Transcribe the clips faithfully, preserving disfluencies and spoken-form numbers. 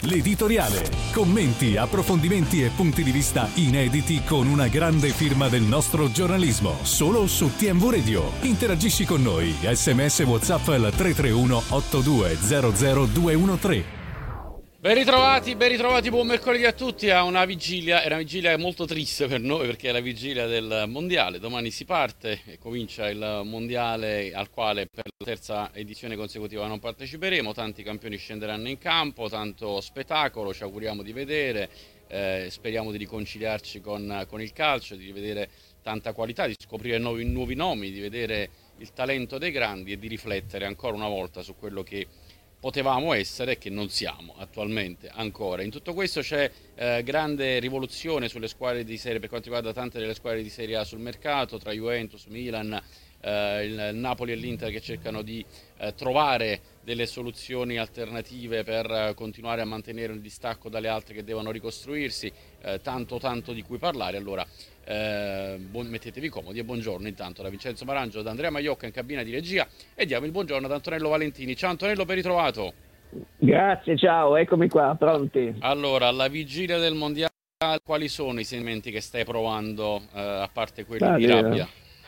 l'editoriale. Commenti, approfondimenti e punti di vista inediti con una grande firma del nostro giornalismo. Solo su T M V Radio. Interagisci con noi. Sms WhatsApp al tre tre uno otto due zero zero due uno tre. Ben ritrovati, ben ritrovati, buon mercoledì a tutti. A una vigilia, è una vigilia molto triste per noi perché è la vigilia del mondiale. Domani si parte e comincia il mondiale al quale per la terza edizione consecutiva non parteciperemo. Tanti campioni scenderanno in campo, tanto spettacolo, ci auguriamo di vedere, eh, speriamo di riconciliarci con, con il calcio, di vedere tanta qualità, di scoprire nuovi, nuovi nomi, di vedere il talento dei grandi e di riflettere ancora una volta su quello che potevamo essere e che non siamo attualmente ancora. In tutto questo c'è eh, grande rivoluzione sulle squadre di serie per quanto riguarda tante delle squadre di Serie A sul mercato, tra Juventus, Milan, eh, il Napoli e l'Inter che cercano di eh, trovare delle soluzioni alternative per eh, continuare a mantenere il distacco dalle altre che devono ricostruirsi, eh, tanto tanto di cui parlare. Allora eh, buon, mettetevi comodi e buongiorno intanto da Vincenzo Marangio, da Andrea Maiocca in cabina di regia, e diamo il buongiorno ad Antonello Valentini. Ciao Antonello, ben ritrovato. Grazie, ciao, eccomi qua, pronti. Allora, alla vigilia del mondiale, quali sono i sentimenti che stai provando, eh, a parte quelli ah, di rabbia?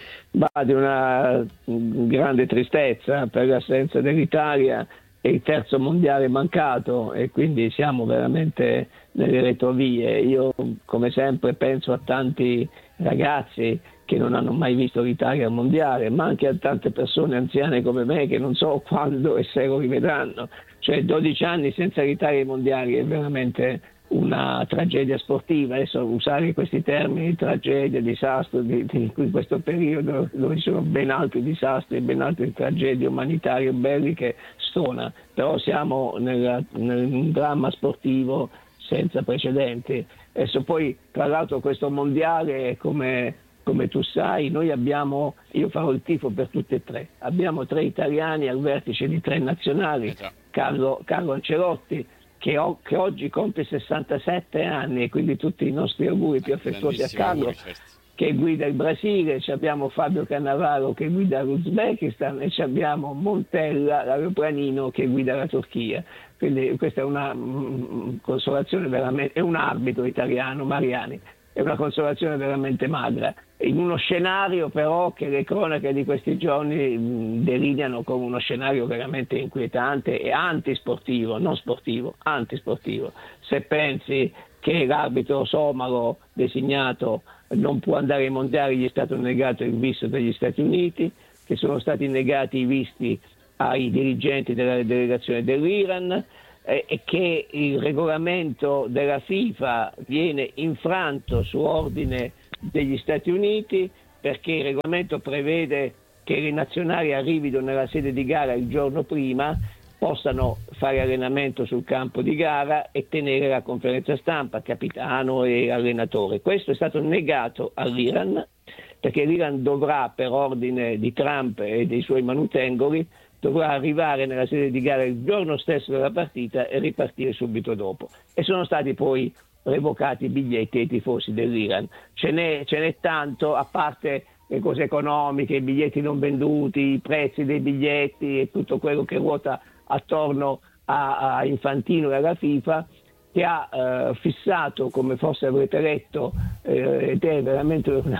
Va di una grande tristezza per l'assenza dell'Italia e il terzo mondiale mancato, e quindi siamo veramente nelle retrovie. Io come sempre penso a tanti ragazzi che non hanno mai visto l'Italia al mondiale, ma anche a tante persone anziane come me che non so quando e se lo rivedranno. Cioè dodici anni senza l'Italia ai mondiali è veramente una tragedia sportiva. Adesso usare questi termini, tragedia, disastro, di, di, in questo periodo dove ci sono ben altri disastri, ben altre tragedie umanitarie belliche, stona, però siamo nel, nel un dramma sportivo senza precedenti. Adesso poi tra l'altro questo mondiale, come, come tu sai, noi abbiamo, io farò il tifo per tutte e tre, abbiamo tre italiani al vertice di tre nazionali, Carlo, Carlo Ancelotti, Che, o, che oggi compie sessantasette anni, e quindi tutti i nostri auguri più affettuosi a Carlo, auguri, certo, che guida il Brasile. Ci abbiamo Fabio Cannavaro che guida l'Uzbekistan e ci abbiamo Montella, l'aeroplanino, che guida la Turchia. Quindi questa è una mm, consolazione veramente, è un arbitro italiano, Mariani, è una consolazione veramente magra, in uno scenario però che le cronache di questi giorni mh, delineano come uno scenario veramente inquietante e antisportivo, non sportivo, antisportivo. Se pensi che l'arbitro somalo designato non può andare ai mondiali, gli è stato negato il visto dagli Stati Uniti, che sono stati negati i visti ai dirigenti della delegazione dell'Iran, e che il regolamento della FIFA viene infranto su ordine degli Stati Uniti, perché il regolamento prevede che le nazionali arrivino nella sede di gara il giorno prima, possano fare allenamento sul campo di gara e tenere la conferenza stampa, capitano e allenatore. Questo è stato negato all'Iran, perché l'Iran dovrà, per ordine di Trump e dei suoi manutengoli, dovrà arrivare nella sede di gara il giorno stesso della partita e ripartire subito dopo. E sono stati poi revocati i biglietti ai tifosi dell'Iran. Ce n'è, ce n'è tanto, a parte le cose economiche, i biglietti non venduti, i prezzi dei biglietti e tutto quello che ruota attorno a, a Infantino e alla FIFA, che ha eh, fissato, come forse avrete letto, eh, ed è veramente un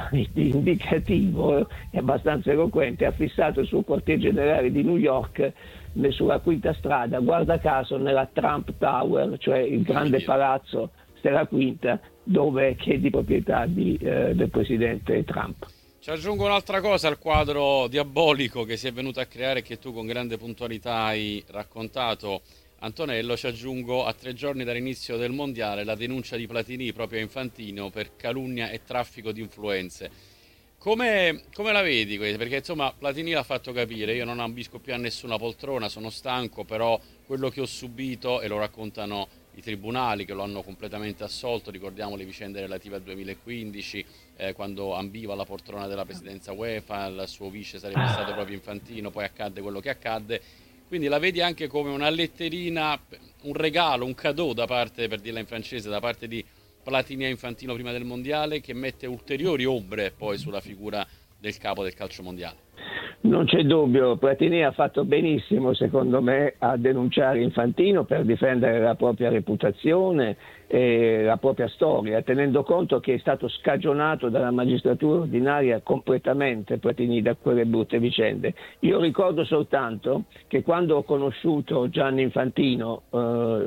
indicativo e abbastanza eloquente, ha fissato il suo quartier generale di New York sulla Quinta Strada, guarda caso nella Trump Tower, cioè il grande palazzo della Quinta, dove che è di proprietà di, eh, del presidente Trump. Ci aggiungo un'altra cosa al quadro diabolico che si è venuto a creare e che tu con grande puntualità hai raccontato, Antonello. Ci aggiungo, a tre giorni dall'inizio del mondiale, la denuncia di Platini proprio a Infantino per calunnia e traffico di influenze. Come, come la vedi? Perché insomma Platini l'ha fatto capire, io non ambisco più a nessuna poltrona, sono stanco, però quello che ho subito, e lo raccontano i tribunali che lo hanno completamente assolto, ricordiamo le vicende relative al duemilaquindici, eh, quando ambiva alla poltrona della presidenza UEFA, il suo vice sarebbe stato proprio Infantino, poi accadde quello che accadde. Quindi la vedi anche come una letterina, un regalo, un cadeau da parte, per dirla in francese, da parte di Platini a Infantino prima del mondiale, che mette ulteriori ombre poi sulla figura del capo del calcio mondiale? Non c'è dubbio, Platini ha fatto benissimo secondo me a denunciare Infantino per difendere la propria reputazione e la propria storia, tenendo conto che è stato scagionato dalla magistratura ordinaria completamente Platini da quelle brutte vicende. Io ricordo soltanto che quando ho conosciuto Gianni Infantino, eh,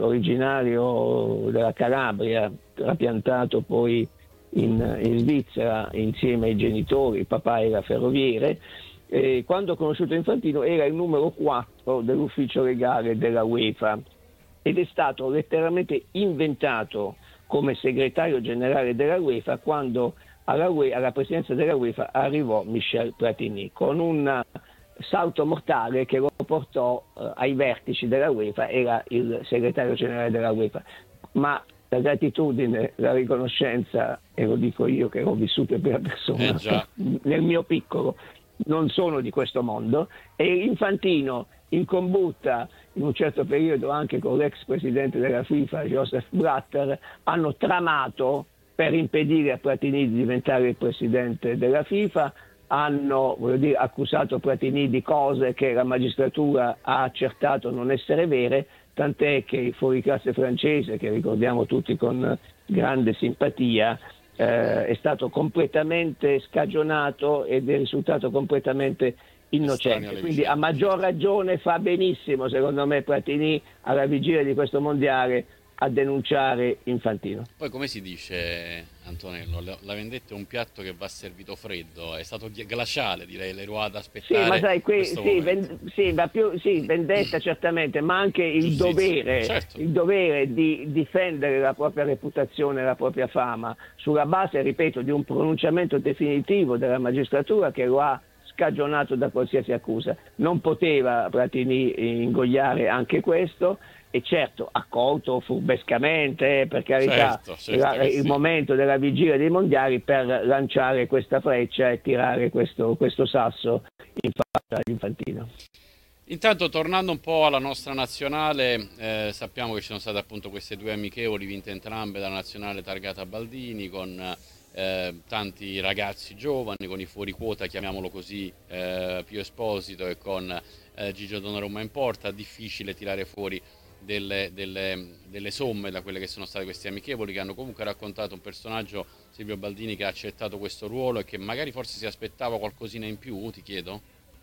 originario della Calabria, trapiantato poi in, in Svizzera insieme ai genitori, il papà era ferroviere, e quando ho conosciuto Infantino era il numero quattro dell'ufficio legale della UEFA ed è stato letteralmente inventato come segretario generale della UEFA quando alla, UE, alla presidenza della UEFA arrivò Michel Platini con un salto mortale che lo portò eh, ai vertici della UEFA, era il segretario generale della UEFA. Ma la gratitudine, la riconoscenza, e lo dico io che ho vissuto in prima persona eh nel mio piccolo, non sono di questo mondo, e Infantino in combutta in un certo periodo anche con l'ex presidente della FIFA Joseph Blatter hanno tramato per impedire a Platini di diventare il presidente della FIFA, hanno voglio dire, accusato Platini di cose che la magistratura ha accertato non essere vere, tant'è che il fuoriclasse francese, che ricordiamo tutti con grande simpatia, Eh, è stato completamente scagionato ed è risultato completamente innocente. Quindi a maggior ragione fa benissimo secondo me Platini alla vigilia di questo mondiale a denunciare Infantino. Poi come si dice, Antonello, la vendetta è un piatto che va servito freddo, è stato glaciale direi l'Eroa ad aspettare. Sì, ma sai, qui, sì, ven, sì, ma più, sì, vendetta certamente, ma anche il Giustizia, dovere, certo. il dovere di difendere la propria reputazione, la propria fama, sulla base, ripeto, di un pronunciamento definitivo della magistratura che lo ha scagionato da qualsiasi accusa. Non poteva Platini ingoiare anche questo, e certo accolto furbescamente, per carità, certo, certo la, il sì. momento della vigilia dei mondiali per lanciare questa freccia e tirare questo, questo sasso in faccia di Infantino. Intanto, tornando un po' alla nostra nazionale, eh, sappiamo che ci sono state appunto queste due amichevoli vinte entrambe dalla nazionale targata Baldini, con eh, tanti ragazzi giovani, con i fuori quota, chiamiamolo così, eh, Pio Esposito e con eh, Gigio Donnarumma in porta. Difficile tirare fuori Delle, delle, delle somme da quelle che sono state queste amichevoli, che hanno comunque raccontato un personaggio, Silvio Baldini, che ha accettato questo ruolo e che magari forse si aspettava qualcosina in più, ti chiedo?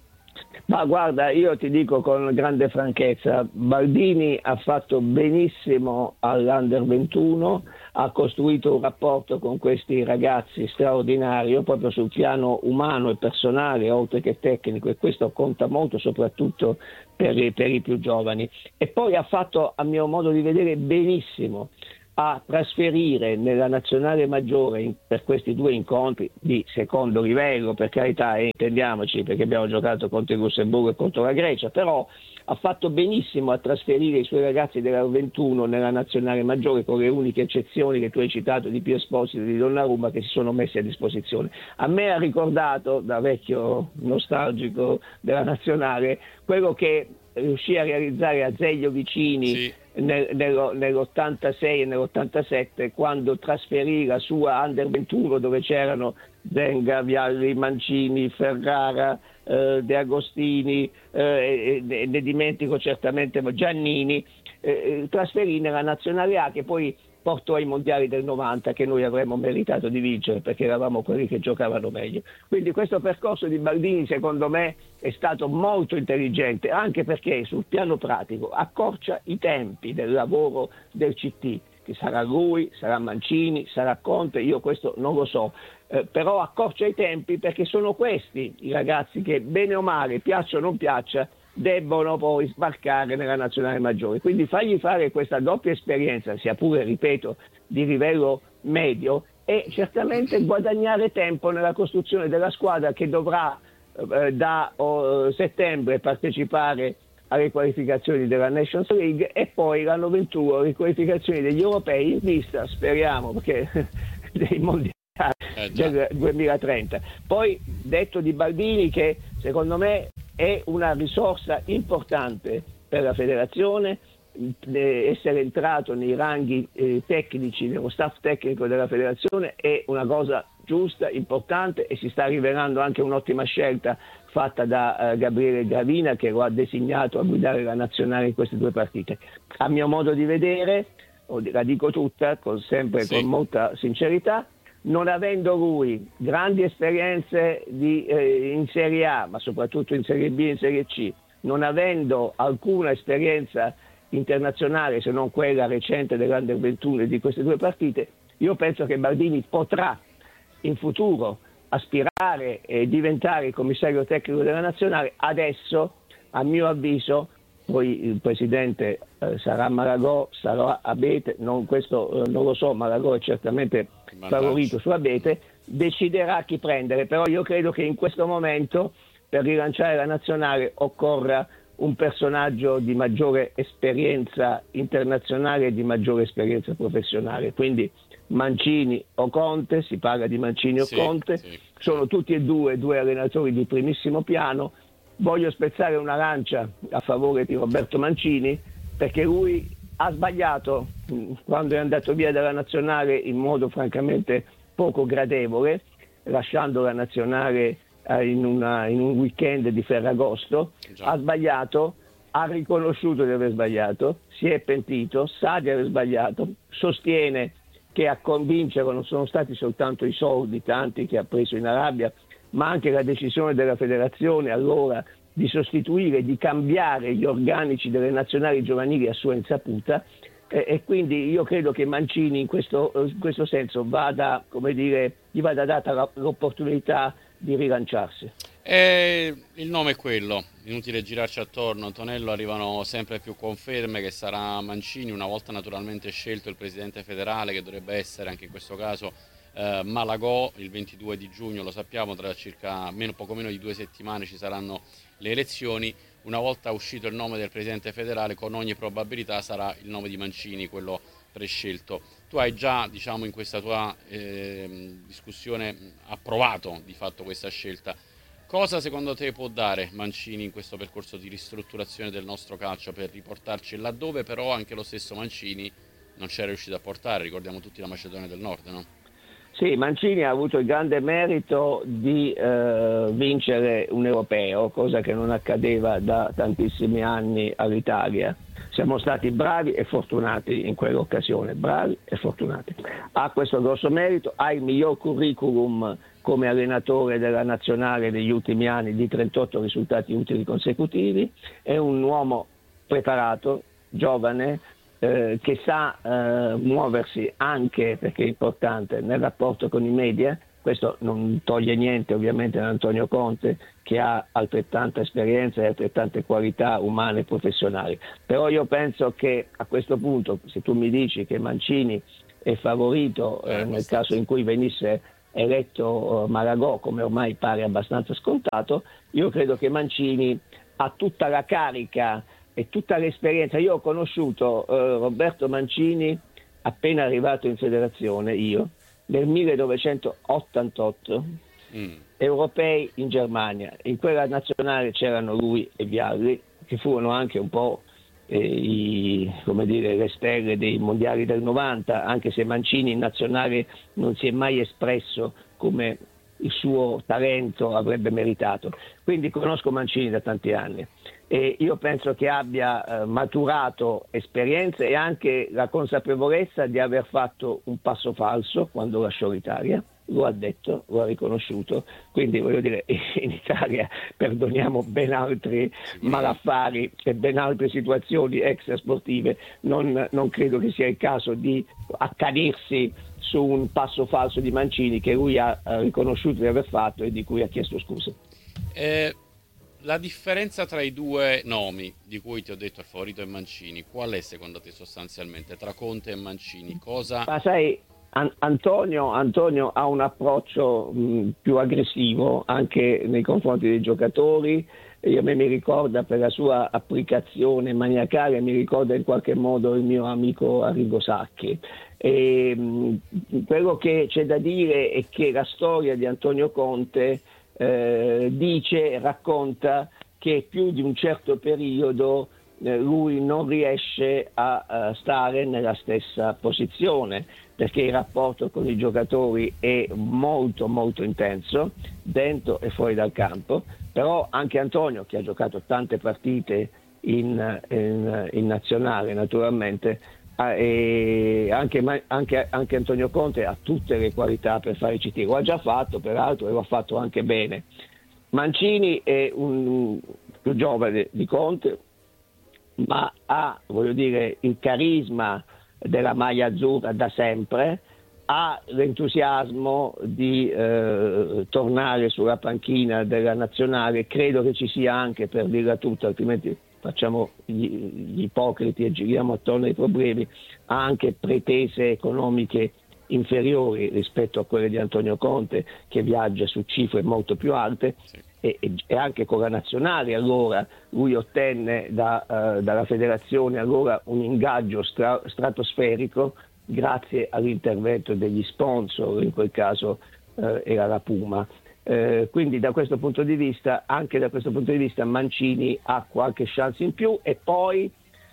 Ma guarda, io ti dico con grande franchezza, Baldini ha fatto benissimo all'Under ventuno, ha costruito un rapporto con questi ragazzi straordinario proprio sul piano umano e personale oltre che tecnico, e questo conta molto soprattutto per i, per i più giovani. E poi ha fatto, a mio modo di vedere, benissimo a trasferire nella nazionale maggiore in, per questi due incontri di secondo livello, per carità, e intendiamoci, perché abbiamo giocato contro il Lussemburgo e contro la Grecia, però ha fatto benissimo a trasferire i suoi ragazzi della ventuno nella nazionale maggiore, con le uniche eccezioni che tu hai citato di Pio Esposito e di Donnarumma, che si sono messi a disposizione. A me ha ricordato, da vecchio nostalgico della nazionale, quello che riuscì a realizzare Azeglio Vicini sì. nel, nello, nell'ottantasei e nell'ottantasette, quando trasferì la sua Under ventuno, dove c'erano Zenga, Vialli, Mancini, Ferrara, eh, De Agostini, eh, e, ne dimentico certamente Giannini, eh, trasferì nella nazionale A, che poi portò ai mondiali del novanta, che noi avremmo meritato di vincere perché eravamo quelli che giocavano meglio. Quindi questo percorso di Baldini secondo me è stato molto intelligente, anche perché sul piano pratico accorcia i tempi del lavoro del C T, che sarà lui, sarà Mancini, sarà Conte, io questo non lo so, eh, però accorcia i tempi perché sono questi i ragazzi che, bene o male, piaccia o non piaccia, debbono poi sbarcare nella nazionale maggiore. Quindi fargli fare questa doppia esperienza, sia pure, ripeto, di livello medio, e certamente guadagnare tempo nella costruzione della squadra che dovrà eh, da oh, settembre partecipare alle qualificazioni della Nations League e poi l'anno ventuno alle qualificazioni degli europei in vista, speriamo, perché dei mondiali eh, del duemilatrenta. Poi detto di Baldini, che secondo me è una risorsa importante per la federazione, essere entrato nei ranghi eh, tecnici, nello staff tecnico della federazione è una cosa giusta, importante, e si sta rivelando anche un'ottima scelta fatta da uh, Gabriele Gravina, che lo ha designato a guidare la nazionale in queste due partite. A mio modo di vedere, la dico tutta con, sempre sì. con molta sincerità, non avendo lui grandi esperienze di, eh, in Serie A, ma soprattutto in Serie B e in Serie C, non avendo alcuna esperienza internazionale se non quella recente dell'Under ventuno di queste due partite, io penso che Baldini potrà in futuro aspirare e diventare il commissario tecnico della nazionale. Adesso, a mio avviso, poi il presidente eh, sarà Malagò, sarà Abete, non, questo eh, non lo so, Malagò è certamente favorito su Abete, deciderà chi prendere, però io credo che in questo momento per rilanciare la nazionale occorra un personaggio di maggiore esperienza internazionale e di maggiore esperienza professionale, quindi Mancini o Conte, si parla di Mancini o sì, Conte, sì. Sono tutti e due due allenatori di primissimo piano. Voglio spezzare una lancia a favore di Roberto Mancini, perché lui ha sbagliato quando è andato via dalla nazionale in modo francamente poco gradevole, lasciando la nazionale in, una, in un weekend di Ferragosto. Già. Ha sbagliato, ha riconosciuto di aver sbagliato, si è pentito, sa di aver sbagliato, sostiene che a convincerlo non sono stati soltanto i soldi, tanti che ha preso in Arabia, ma anche la decisione della federazione allora di sostituire, di cambiare gli organici delle nazionali giovanili a sua insaputa, eh, e quindi io credo che Mancini in questo, in questo senso vada, come dire, gli vada data l'opportunità di rilanciarsi. Eh, il nome è quello, inutile girarci attorno. Antonello, arrivano sempre più conferme che sarà Mancini, una volta naturalmente scelto il presidente federale, che dovrebbe essere anche in questo caso eh, Malagò. Il ventidue di giugno, lo sappiamo, tra circa meno, poco meno di due settimane ci saranno le elezioni. Una volta uscito il nome del presidente federale, con ogni probabilità sarà il nome di Mancini quello prescelto. Tu hai già, diciamo, in questa tua eh, discussione approvato di fatto questa scelta. Cosa secondo te può dare Mancini in questo percorso di ristrutturazione del nostro calcio per riportarci laddove però anche lo stesso Mancini non c'era riuscito a portare? Ricordiamo tutti la Macedonia del Nord, no? Sì, Mancini ha avuto il grande merito di eh, vincere un europeo, cosa che non accadeva da tantissimi anni all'Italia. Siamo stati bravi e fortunati in quell'occasione, bravi e fortunati. Ha questo grosso merito, ha il miglior curriculum come allenatore della nazionale negli ultimi anni, di trentotto risultati utili consecutivi, è un uomo preparato, giovane, eh, che sa eh, muoversi anche, perché è importante, nel rapporto con i media. Questo non toglie niente ovviamente ad Antonio Conte, che ha altrettanta esperienza e altrettante qualità umane e professionali. Però io penso che a questo punto, se tu mi dici che Mancini è favorito eh, nel caso in cui venisse eletto Malagò, come ormai pare abbastanza scontato, io credo che Mancini ha tutta la carica e tutta l'esperienza. Io ho conosciuto eh, Roberto Mancini appena arrivato in federazione, io, nel millenovecentottantotto, mm. europei in Germania. In quella nazionale c'erano lui e Vialli, che furono anche un po' eh, i, come dire, le stelle dei mondiali del novanta, anche se Mancini in nazionale non si è mai espresso come il suo talento avrebbe meritato. Quindi conosco Mancini da tanti anni e io penso che abbia eh, maturato esperienze e anche la consapevolezza di aver fatto un passo falso quando lasciò l'Italia. Lo ha detto, lo ha riconosciuto, quindi voglio dire, in Italia perdoniamo ben altri malaffari e ben altre situazioni extrasportive, non, non credo che sia il caso di accanirsi su un passo falso di Mancini che lui ha riconosciuto di aver fatto e di cui ha chiesto scusa. Eh, la differenza tra i due nomi di cui ti ho detto il favorito è Mancini, qual è secondo te sostanzialmente tra Conte e Mancini? Cosa... Ma sai, Antonio, Antonio ha un approccio mh, più aggressivo anche nei confronti dei giocatori, e a me mi ricorda, per la sua applicazione maniacale, mi ricorda in qualche modo il mio amico Arrigo Sacchi. E, mh, quello che c'è da dire è che la storia di Antonio Conte eh, dice, racconta che più di un certo periodo eh, lui non riesce a, a stare nella stessa posizione, perché il rapporto con i giocatori è molto molto intenso, dentro e fuori dal campo. Però anche Antonio, che ha giocato tante partite in, in, in nazionale naturalmente, e anche, anche, anche Antonio Conte ha tutte le qualità per fare il C T, lo ha già fatto peraltro e lo ha fatto anche bene. Mancini è un più giovane di Conte, ma ha, voglio dire, il carisma della maglia azzurra da sempre, ha l'entusiasmo di eh, tornare sulla panchina della nazionale. Credo che ci sia anche, per dirla tutta, altrimenti facciamo gli, gli ipocriti e giriamo attorno ai problemi, ha anche pretese economiche inferiori rispetto a quelle di Antonio Conte, che viaggia su cifre molto più alte. Sì. E, e anche con la nazionale allora lui ottenne da, uh, dalla federazione allora un ingaggio stra- stratosferico grazie all'intervento degli sponsor, in quel caso uh, era la Puma. Uh, quindi da questo punto di vista, anche da questo punto di vista, Mancini ha qualche chance in più. E poi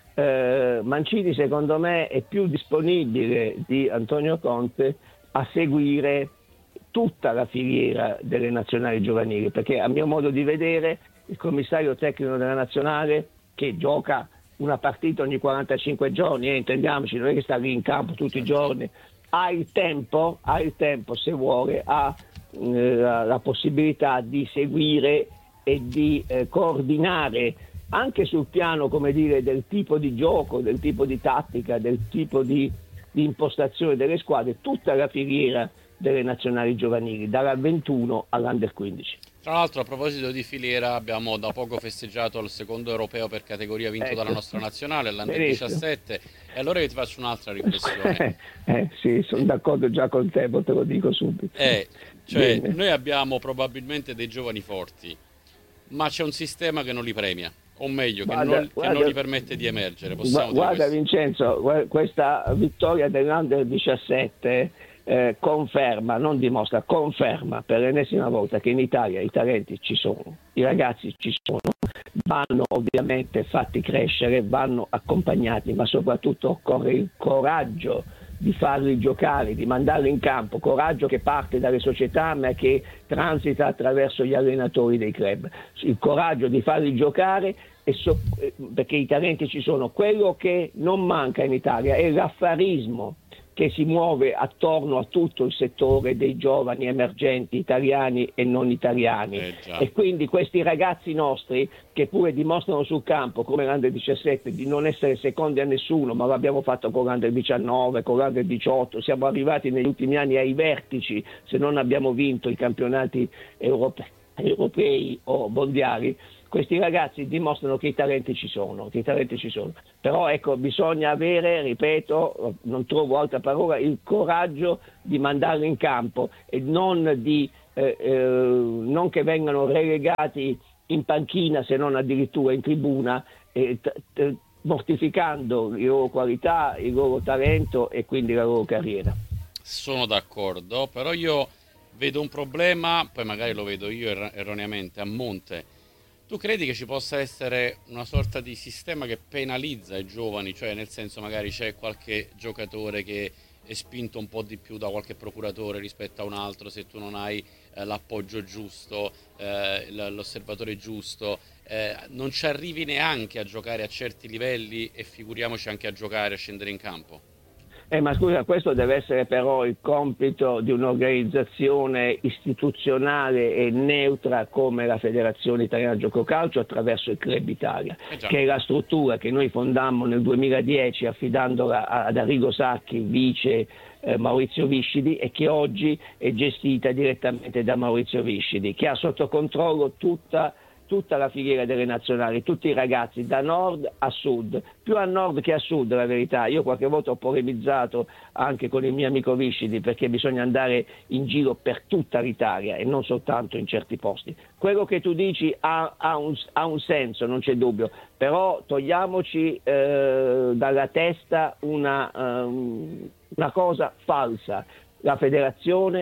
uh, Mancini secondo me è più disponibile di Antonio Conte a seguire tutta la filiera delle nazionali giovanili, perché a mio modo di vedere il commissario tecnico della nazionale, che gioca una partita ogni quarantacinque giorni, eh, intendiamoci, non è che sta lì in campo tutti i giorni, ha il tempo, ha il tempo se vuole, ha eh, la, la possibilità di seguire e di eh, coordinare anche sul piano, come dire, del tipo di gioco, del tipo di tattica, del tipo di, di impostazione delle squadre, tutta la filiera delle nazionali giovanili, dalla ventuno all'Under quindici. Tra l'altro, a proposito di filiera, abbiamo da poco festeggiato il secondo europeo per categoria vinto ecco. dalla nostra nazionale, l'Under diciassette, e allora io ti faccio un'altra riflessione. eh sì, sono d'accordo già con te, te lo dico subito. Eh, cioè, Bene. Noi abbiamo probabilmente dei giovani forti, ma c'è un sistema che non li premia, o meglio, guarda, che, non, guarda, che non gli permette di emergere. Possiamo guarda Vincenzo, questa vittoria dell'Under diciassette Eh, conferma, non dimostra, conferma per l'ennesima volta che in Italia i talenti ci sono, i ragazzi ci sono, vanno ovviamente fatti crescere, vanno accompagnati, ma soprattutto occorre il coraggio di farli giocare, di mandarli in campo, coraggio che parte dalle società ma che transita attraverso gli allenatori dei club, il coraggio di farli giocare e so, perché i talenti ci sono. Quello che non manca in Italia è l'affarismo che si muove attorno a tutto il settore dei giovani emergenti italiani e non italiani, eh, e quindi questi ragazzi nostri che pure dimostrano sul campo come l'Under diciassette di non essere secondi a nessuno, ma l'abbiamo fatto con l'Under diciannove, con l'Under diciotto, siamo arrivati negli ultimi anni ai vertici se non abbiamo vinto i campionati europe- europei o mondiali. Questi ragazzi dimostrano che i talenti ci sono, che i talenti ci sono. Però ecco, bisogna avere, ripeto, non trovo altra parola, il coraggio di mandarli in campo e non, di, eh, eh, non che vengano relegati in panchina, se non addirittura in tribuna, eh, t- t- mortificando le loro qualità, il loro talento e quindi la loro carriera. Sono d'accordo, però io vedo un problema, poi magari lo vedo io er- erroneamente, a monte. Tu credi che ci possa essere una sorta di sistema che penalizza i giovani? Cioè, nel senso, magari c'è qualche giocatore che è spinto un po' di più da qualche procuratore rispetto a un altro se tu non hai eh, l'appoggio giusto, eh, l'osservatore giusto, eh, non ci arrivi neanche a giocare a certi livelli e figuriamoci anche a giocare, a scendere in campo? Eh, ma scusa, questo deve essere però il compito di un'organizzazione istituzionale e neutra come la Federazione Italiana Gioco Calcio attraverso il Club Italia, eh che è la struttura che noi fondammo nel duemiladieci affidandola ad Arrigo Sacchi, vice eh, Maurizio Viscidi, e che oggi è gestita direttamente da Maurizio Viscidi, che ha sotto controllo tutta tutta la filiera delle nazionali, tutti i ragazzi da nord a sud, più a nord che a sud la verità. Io qualche volta ho polemizzato anche con il mio amico Viscidi perché bisogna andare in giro per tutta l'Italia e non soltanto in certi posti. Quello che tu dici ha, ha, un, ha un senso, non c'è dubbio, però togliamoci eh, dalla testa una, um, una cosa falsa. La federazione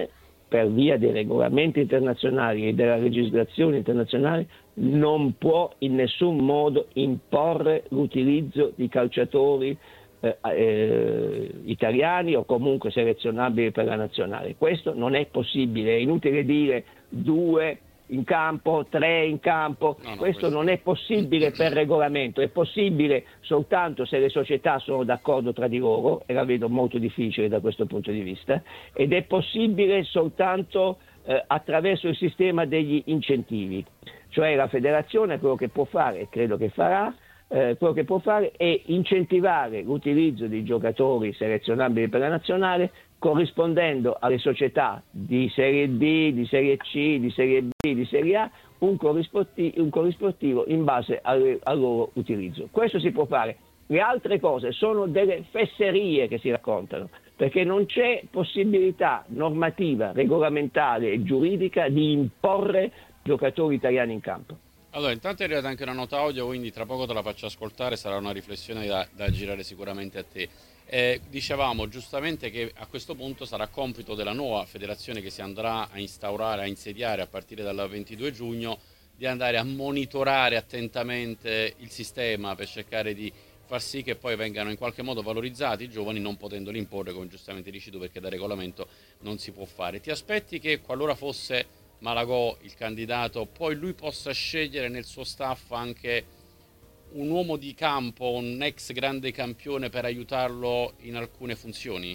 per via dei regolamenti internazionali e della legislazione internazionale, non può in nessun modo imporre l'utilizzo di calciatori eh, eh, italiani o comunque selezionabili per la nazionale. Questo non è possibile, è inutile dire due in campo, tre in campo, no, no, questo, questo non è possibile per regolamento, è possibile soltanto se le società sono d'accordo tra di loro, e la vedo molto difficile da questo punto di vista, ed è possibile soltanto eh, attraverso il sistema degli incentivi, cioè la federazione quello che può fare, e credo che farà, eh, quello che può fare è incentivare l'utilizzo di giocatori selezionabili per la nazionale, corrispondendo alle società di Serie D, di Serie C, di Serie B, di Serie A, un corrispettivo, un corrispettivo in base al, al loro utilizzo. Questo si può fare. Le altre cose sono delle fesserie che si raccontano, perché non c'è possibilità normativa, regolamentare e giuridica di imporre giocatori italiani in campo. Allora, intanto è arrivata anche una nota audio, quindi tra poco te la faccio ascoltare, sarà una riflessione da, da girare sicuramente a te. Eh, dicevamo giustamente che a questo punto sarà compito della nuova federazione che si andrà a instaurare, a insediare a partire dal ventidue giugno, di andare a monitorare attentamente il sistema per cercare di far sì che poi vengano in qualche modo valorizzati i giovani, non potendoli imporre, come giustamente dici tu, perché da regolamento non si può fare. Ti aspetti che qualora fosse Malagò il candidato, poi lui possa scegliere nel suo staff anche un uomo di campo, un ex grande campione, per aiutarlo in alcune funzioni?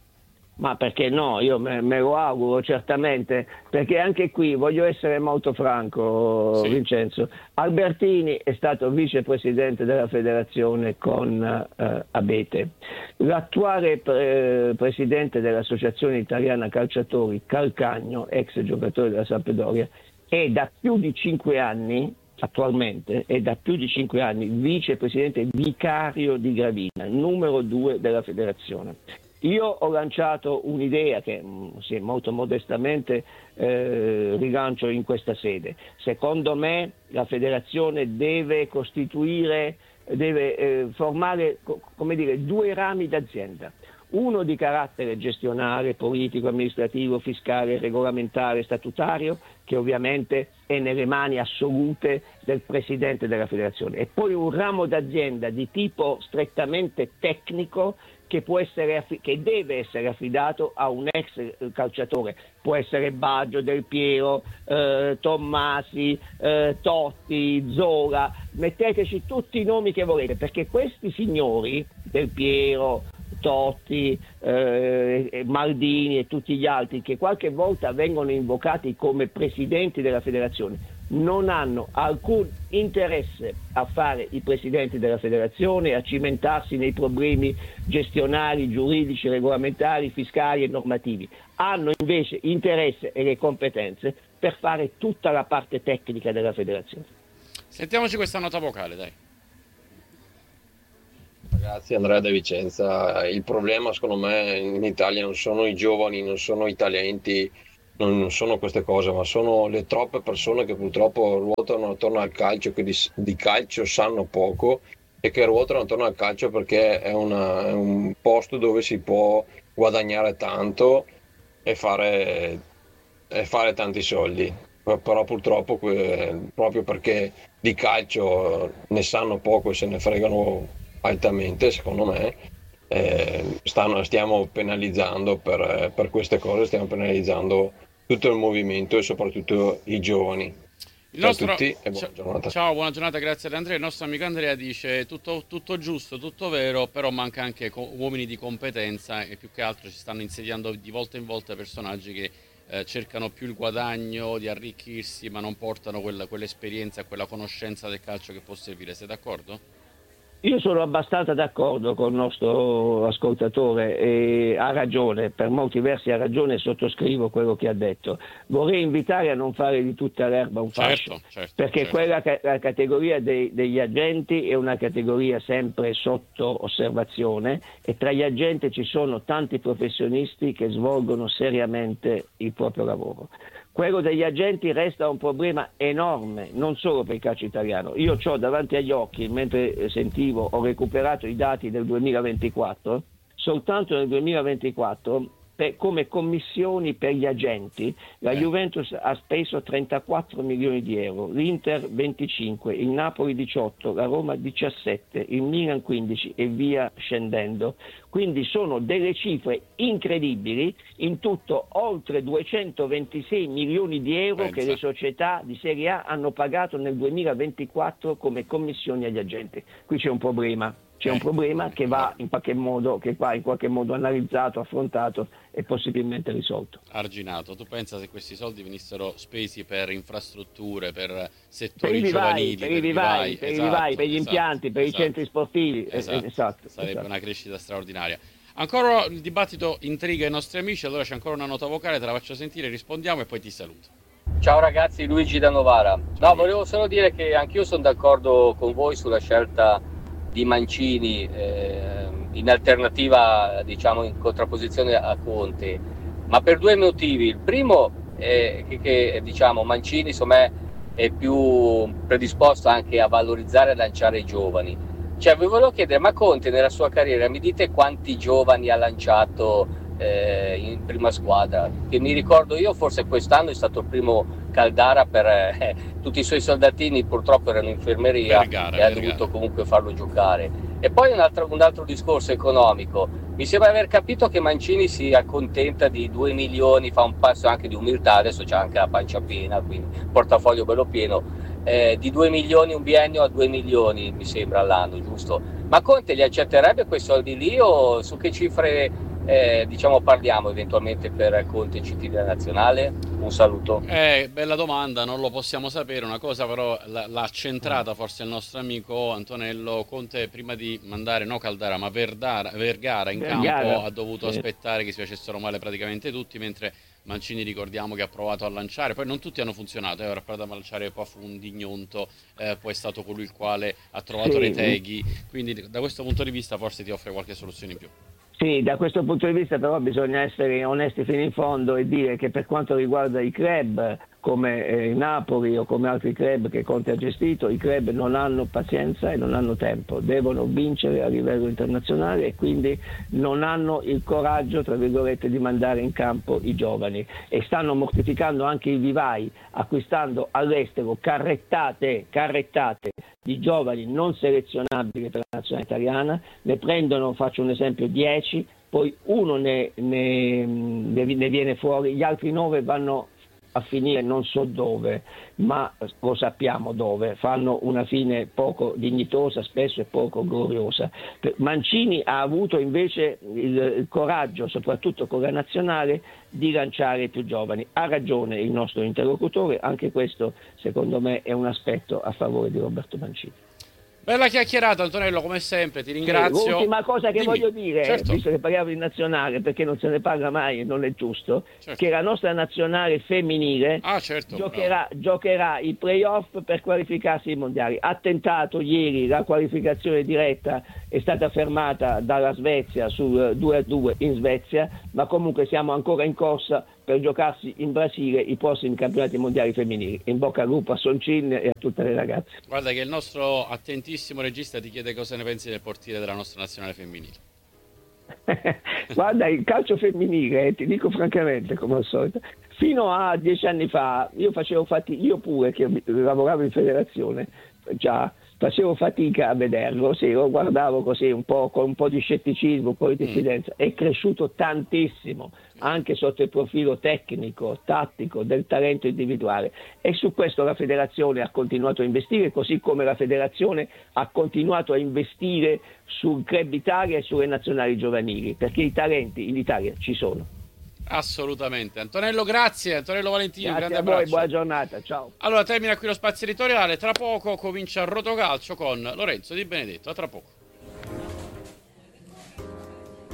Ma perché no? Io me, me lo auguro certamente, perché anche qui voglio essere molto franco, sì. Vincenzo. Albertini è stato vicepresidente della federazione con eh, Abete. L'attuale pre- presidente dell'Associazione Italiana Calciatori, Calcagno, ex giocatore della Sampdoria, è da più di cinque anni attualmente è da più di cinque anni vicepresidente vicario di Gravina, numero due della federazione. Io ho lanciato un'idea che sì, molto modestamente eh, rilancio in questa sede. Secondo me la federazione deve costituire, deve eh, formare come dire, due rami d'azienda. Uno di carattere gestionale, politico, amministrativo, fiscale, regolamentare, statutario, che ovviamente è nelle mani assolute del presidente della federazione, e poi un ramo d'azienda di tipo strettamente tecnico che può essere, che deve essere affidato a un ex calciatore, può essere Baggio, Del Piero, eh, Tommasi, eh, Totti, Zola, metteteci tutti i nomi che volete, perché questi signori, Del Piero, Totti, eh, Maldini e tutti gli altri che qualche volta vengono invocati come presidenti della federazione, non hanno alcun interesse a fare i presidenti della federazione, a cimentarsi nei problemi gestionali, giuridici, regolamentari, fiscali e normativi. Hanno invece interesse e le competenze per fare tutta la parte tecnica della federazione. Sentiamoci questa nota vocale, dai. Ragazzi, Andrea da Vicenza. Il problema secondo me in Italia non sono i giovani, non sono i talenti, non sono queste cose, ma sono le troppe persone che purtroppo ruotano attorno al calcio, che di, di calcio sanno poco e che ruotano attorno al calcio perché è, una, è un posto dove si può guadagnare tanto e fare, e fare tanti soldi. Però purtroppo proprio perché di calcio ne sanno poco e se ne fregano altamente, secondo me, eh, stanno, stiamo penalizzando per, per queste cose, stiamo penalizzando tutto il movimento e soprattutto i giovani. Il ciao nostro... a tutti e buona ciao, giornata. Ciao, buona giornata, grazie ad Andrea. Il nostro amico Andrea dice tutto, tutto giusto, tutto vero, però manca anche co- uomini di competenza, e più che altro si stanno insediando di volta in volta personaggi che eh, cercano più il guadagno di arricchirsi, ma non portano quella, quell'esperienza, quella conoscenza del calcio che può servire. Sei d'accordo? Io sono abbastanza d'accordo con il nostro ascoltatore e ha ragione, per molti versi ha ragione, sottoscrivo quello che ha detto. Vorrei invitare a non fare di tutta l'erba un fascio, certo, certo, perché certo. quella la categoria dei, degli agenti è una categoria sempre sotto osservazione, e tra gli agenti ci sono tanti professionisti che svolgono seriamente il proprio lavoro. Quello degli agenti resta un problema enorme, non solo per il calcio italiano. Io ho davanti agli occhi, mentre sentivo, ho recuperato i dati del duemilaventiquattro, soltanto nel duemilaventiquattro per, come commissioni per gli agenti. La eh. Juventus ha speso trentaquattro milioni di euro, l'Inter venticinque, il Napoli diciotto, la Roma diciassette, il Milan quindici e via scendendo. Quindi sono delle cifre incredibili, in tutto oltre duecentoventisei milioni di euro Pensa. che le società di Serie A hanno pagato nel duemilaventiquattro come commissioni agli agenti. Qui c'è un problema. C'è un problema che va in qualche modo, che va in qualche modo analizzato, affrontato e possibilmente risolto. Arginato, tu pensa se questi soldi venissero spesi per infrastrutture, per settori per i vivai, giovanili, per i vivai, per, esatto, i vivai, per gli esatto, impianti, per esatto, i centri sportivi, esatto, esatto, sarebbe esatto. una crescita straordinaria. Ancora il dibattito intriga i nostri amici, allora c'è ancora una nota vocale, te la faccio sentire, rispondiamo e poi ti saluto. Ciao ragazzi, Luigi da Novara. Ciao. No, volevo solo dire che anch'io sono d'accordo con voi sulla scelta di Mancini eh, in alternativa, diciamo in contrapposizione a Conte, ma per due motivi. Il primo è che, che diciamo Mancini insomma è più predisposto anche a valorizzare e lanciare i giovani. Cioè vi volevo chiedere, ma Conte nella sua carriera mi dite quanti giovani ha lanciato eh, in prima squadra? Che mi ricordo io, forse quest'anno è stato il primo Caldara per eh, tutti i suoi soldatini purtroppo erano in infermeria Vergara, e ha Vergara. dovuto comunque farlo giocare. E poi un altro, un altro discorso economico, mi sembra aver capito che Mancini si accontenta di due milioni, fa un passo anche di umiltà, adesso c'ha anche la pancia piena, quindi portafoglio bello pieno, eh, di due milioni, un biennio a due milioni mi sembra all'anno, giusto? Ma Conte li accetterebbe quei soldi lì o su che cifre Eh, diciamo parliamo eventualmente per Conte C T della nazionale? Un saluto. Eh, bella domanda, non lo possiamo sapere. Una cosa però l- l'ha centrata forse il nostro amico Antonello. Conte prima di mandare no Caldara ma Verdara, Vergara in Vergara. campo ha dovuto Sì. aspettare che si facessero male praticamente tutti, mentre Mancini ricordiamo che ha provato a lanciare, poi non tutti hanno funzionato, eh, ora ha provato a lanciare poi fu un Dignonto, eh, poi è stato colui il quale ha trovato Sì. Retegui, quindi da questo punto di vista forse ti offre qualche soluzione in più. Sì, da questo punto di vista però bisogna essere onesti fino in fondo e dire che per quanto riguarda i club come eh, il Napoli o come altri club che Conte ha gestito, i club non hanno pazienza e non hanno tempo, devono vincere a livello internazionale e quindi non hanno il coraggio, tra virgolette, di mandare in campo i giovani e stanno mortificando anche i vivai, acquistando all'estero carrettate, carrettate di giovani non selezionabili per la nazionale italiana, ne prendono, faccio un esempio, dieci, poi uno ne, ne, ne viene fuori, gli altri nove vanno a finire non so dove, ma lo sappiamo dove, fanno una fine poco dignitosa spesso e poco gloriosa. Mancini ha avuto invece il, il coraggio, soprattutto con la nazionale, di lanciare i più giovani. Ha ragione il nostro interlocutore, anche questo secondo me è un aspetto a favore di Roberto Mancini. Bella chiacchierata Antonello, come sempre, ti ringrazio. Sì, l'ultima cosa che Dimmi. voglio dire, Certo. visto che parliamo di nazionale, perché non se ne parla mai e non è giusto, Certo. che la nostra nazionale femminile Ah, certo, giocherà, giocherà i playoff per qualificarsi ai mondiali. Ha tentato ieri la qualificazione diretta, è stata fermata dalla Svezia sul due a due in Svezia, ma comunque siamo ancora in corsa per giocarsi in Brasile i prossimi campionati mondiali femminili. In bocca al lupo a Soncin e a tutte le ragazze. Guarda che il nostro attentissimo regista ti chiede cosa ne pensi del portiere della nostra nazionale femminile. Guarda, il calcio femminile, eh, ti dico francamente, come al solito, fino a dieci anni fa io facevo fatica, io pure che lavoravo in federazione, già facevo fatica a vederlo, sì, lo guardavo così un po' con un po' di scetticismo, un po' di diffidenza. È cresciuto tantissimo anche sotto il profilo tecnico, tattico, del talento individuale e su questo la federazione ha continuato a investire, così come la federazione ha continuato a investire sul Club Italia e sulle nazionali giovanili, perché i talenti in Italia ci sono. Assolutamente. Antonello, grazie. Antonello Valentino, Grazie grande a voi, abbraccio. buona giornata, ciao. Allora termina qui lo spazio editoriale, tra poco comincia il Rotocalcio con Lorenzo Di Benedetto, a tra poco.